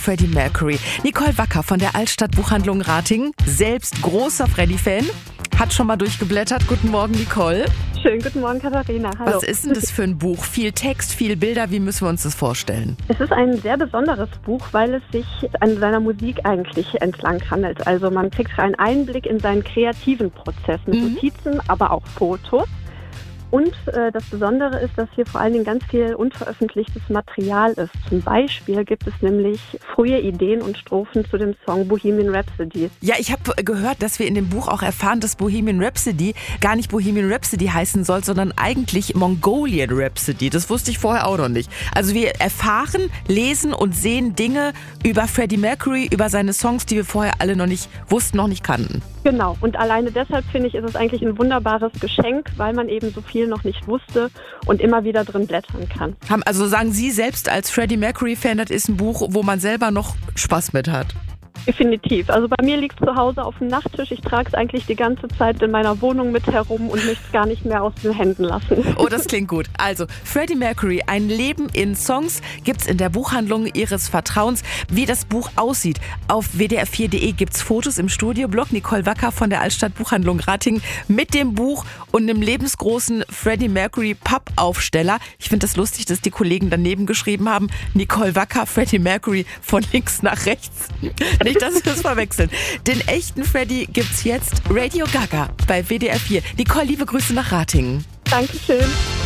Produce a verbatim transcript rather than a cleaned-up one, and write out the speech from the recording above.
Freddie Mercury. Nicole Wacker von der Altstadt-Buchhandlung Ratingen, selbst großer Freddie-Fan, hat schon mal durchgeblättert. Guten Morgen, Nicole. Schönen guten Morgen, Katharina. Hallo. Was ist denn das für ein Buch? Viel Text, viel Bilder. Wie müssen wir uns das vorstellen? Es ist ein sehr besonderes Buch, weil es sich an seiner Musik eigentlich entlang handelt. Also man kriegt einen Einblick in seinen kreativen Prozess mit Mhm. Notizen, aber auch Fotos. Und äh, das Besondere ist, dass hier vor allen Dingen ganz viel unveröffentlichtes Material ist. Zum Beispiel gibt es nämlich frühe Ideen und Strophen zu dem Song Bohemian Rhapsody. Ja, ich habe gehört, dass wir in dem Buch auch erfahren, dass Bohemian Rhapsody gar nicht Bohemian Rhapsody heißen soll, sondern eigentlich Mongolian Rhapsody. Das wusste ich vorher auch noch nicht. Also wir erfahren, lesen und sehen Dinge über Freddie Mercury, über seine Songs, die wir vorher alle noch nicht wussten, noch nicht kannten. Genau, und alleine deshalb finde ich, ist es eigentlich ein wunderbares Geschenk, weil man eben so viel noch nicht wusste und immer wieder drin blättern kann. Haben, also sagen Sie selbst als Freddie Mercury-Fan, das ist ein Buch, wo man selber noch Spaß mit hat. Definitiv. Also bei mir liegt es zu Hause auf dem Nachttisch. Ich trage es eigentlich die ganze Zeit in meiner Wohnung mit herum und möchte es gar nicht mehr aus den Händen lassen. Oh, das klingt gut. Also, Freddie Mercury, ein Leben in Songs, gibt's in der Buchhandlung Ihres Vertrauens. Wie das Buch aussieht, auf w d r vier punkt d e gibt's Fotos im Studioblog. Nicole Wacker von der Altstadt Buchhandlung Ratingen mit dem Buch und einem lebensgroßen Freddie Mercury Pappaufsteller. Ich finde das lustig, dass die Kollegen daneben geschrieben haben, Nicole Wacker, Freddie Mercury von links nach rechts. Nicht, dass wir das verwechseln. Den echten Freddie gibt's jetzt Radio Gaga bei W D R vier. Nicole, liebe Grüße nach Ratingen. Dankeschön.